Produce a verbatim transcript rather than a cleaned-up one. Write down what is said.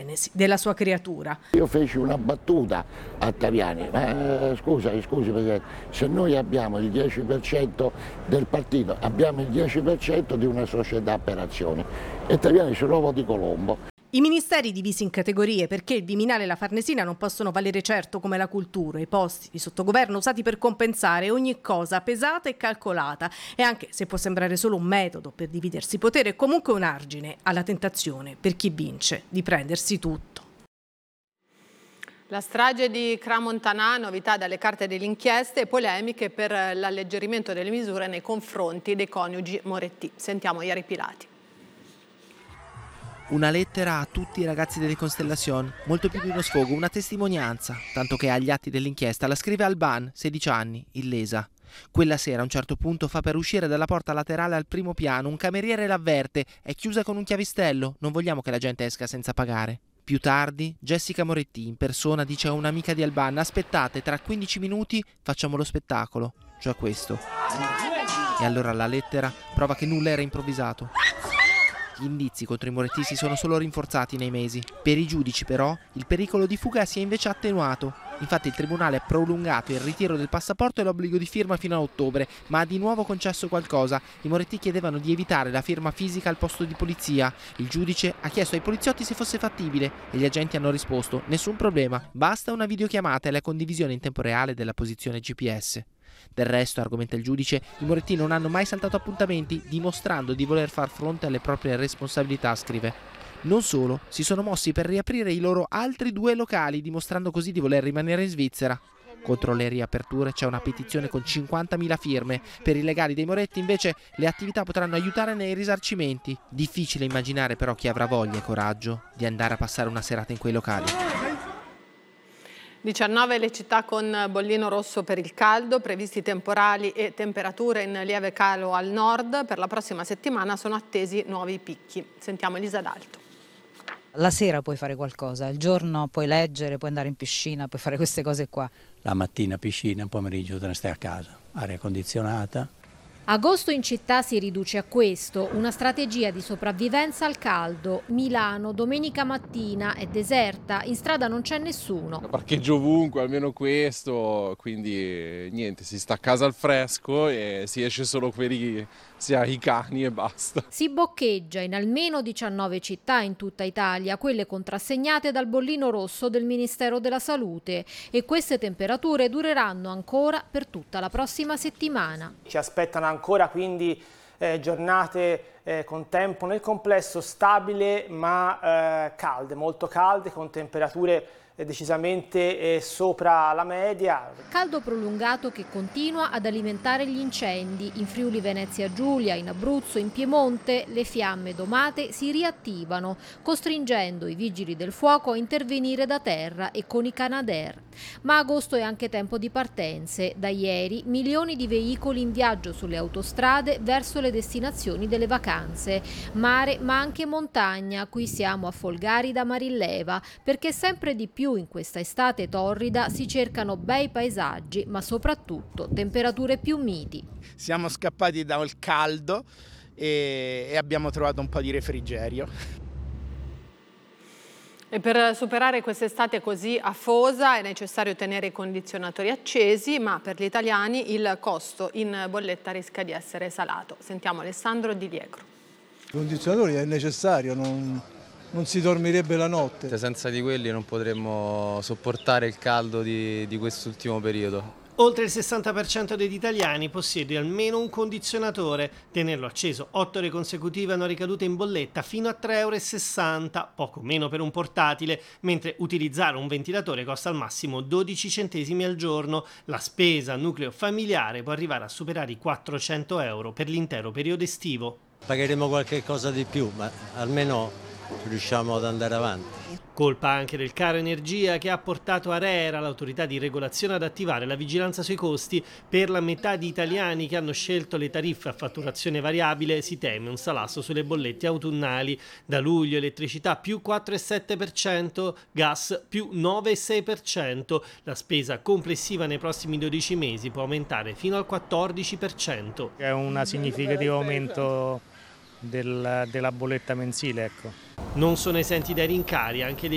genesi della sua creatura. Io feci una battuta a Taviani, ma eh, scusa, scusi Presidente, se noi abbiamo il dieci per cento del partito, abbiamo il dieci per cento di una società per azioni e Taviani c'è l'uovo di Colombo. I ministeri divisi in categorie perché il Viminale e la Farnesina non possono valere certo come la cultura, i posti di sottogoverno usati per compensare ogni cosa pesata e calcolata, e anche se può sembrare solo un metodo per dividersi potere, è comunque un argine alla tentazione per chi vince di prendersi tutto. La strage di Crans-Montana, novità dalle carte delle inchieste e polemiche per l'alleggerimento delle misure nei confronti dei coniugi Moretti. Sentiamo Ieri Pilati. Una lettera a tutti i ragazzi delle Constellation, molto più di uno sfogo, una testimonianza, tanto che agli atti dell'inchiesta la scrive Alban, sedici anni, illesa. Quella sera a un certo punto fa per uscire dalla porta laterale al primo piano, un cameriere l'avverte, è chiusa con un chiavistello, non vogliamo che la gente esca senza pagare. Più tardi, Jessica Moretti in persona dice a un'amica di Alban, aspettate, tra quindici minuti facciamo lo spettacolo, cioè questo. E allora la lettera prova che nulla era improvvisato. Gli indizi contro i Moretti si sono solo rinforzati nei mesi. Per i giudici però il pericolo di fuga si è invece attenuato. Infatti il tribunale ha prolungato il ritiro del passaporto e l'obbligo di firma fino a ottobre, ma ha di nuovo concesso qualcosa. I Moretti chiedevano di evitare la firma fisica al posto di polizia. Il giudice ha chiesto ai poliziotti se fosse fattibile e gli agenti hanno risposto: nessun problema, basta una videochiamata e la condivisione in tempo reale della posizione G P S. Del resto, argomenta il giudice, i Moretti non hanno mai saltato appuntamenti, dimostrando di voler far fronte alle proprie responsabilità, scrive. Non solo, si sono mossi per riaprire i loro altri due locali, dimostrando così di voler rimanere in Svizzera. Contro le riaperture c'è una petizione con cinquantamila firme. Per i legali dei Moretti, invece, le attività potranno aiutare nei risarcimenti. Difficile immaginare però chi avrà voglia e coraggio di andare a passare una serata in quei locali. diciannove le città con bollino rosso per il caldo, previsti temporali e temperature in lieve calo al nord. Per la prossima settimana sono attesi nuovi picchi. Sentiamo Elisa D'Alto. La sera puoi fare qualcosa, il giorno puoi leggere, puoi andare in piscina, puoi fare queste cose qua. La mattina piscina, il pomeriggio te ne stai a casa, aria condizionata. Agosto in città si riduce a questo, una strategia di sopravvivenza al caldo. Milano domenica mattina è deserta, in strada non c'è nessuno. Parcheggio ovunque, almeno questo, quindi niente, si sta a casa al fresco e si esce solo per i, sia i cani e basta. Si boccheggia in almeno diciannove città in tutta Italia, quelle contrassegnate dal bollino rosso del Ministero della Salute, e queste temperature dureranno ancora per tutta la prossima settimana. Ci aspettano ancora quindi eh, giornate eh, con tempo nel complesso stabile ma eh, calde, molto calde, con temperature eh, decisamente eh, sopra la media. Caldo prolungato che continua ad alimentare gli incendi. In Friuli Venezia Giulia, in Abruzzo, in Piemonte le fiamme domate si riattivano, costringendo i vigili del fuoco a intervenire da terra e con i Canadair. Ma agosto è anche tempo di partenze. Da ieri milioni di veicoli in viaggio sulle autostrade verso le destinazioni delle vacanze. Mare ma anche montagna, qui siamo a Folgari da Marilleva, perché sempre di più in questa estate torrida si cercano bei paesaggi, ma soprattutto temperature più miti. Siamo scappati dal caldo e, e abbiamo trovato un po' di refrigerio. E per superare quest'estate così afosa è necessario tenere i condizionatori accesi, ma per gli italiani il costo in bolletta rischia di essere salato. Sentiamo Alessandro Di Liegro. I condizionatori è necessario, non, non si dormirebbe la notte. Senza di quelli non potremmo sopportare il caldo di, di quest'ultimo periodo. Oltre il sessanta per cento degli italiani possiede almeno un condizionatore. Tenerlo acceso otto ore consecutive hanno ricadute in bolletta fino a tre virgola sessanta euro, poco meno per un portatile, mentre utilizzare un ventilatore costa al massimo dodici centesimi al giorno. La spesa nucleo familiare può arrivare a superare i quattrocento euro per l'intero periodo estivo. Pagheremo qualche cosa di più, ma almeno riusciamo ad andare avanti. Colpa anche del caro energia che ha portato ARERA, l'autorità di regolazione, ad attivare la vigilanza sui costi. Per la metà di italiani che hanno scelto le tariffe a fatturazione variabile si teme un salasso sulle bollette autunnali. Da luglio elettricità più quattro virgola sette per cento, gas più nove virgola sei per cento. La spesa complessiva nei prossimi dodici mesi può aumentare fino al quattordici per cento. È un significativo aumento del, della bolletta mensile, ecco. Non sono esenti dai rincari anche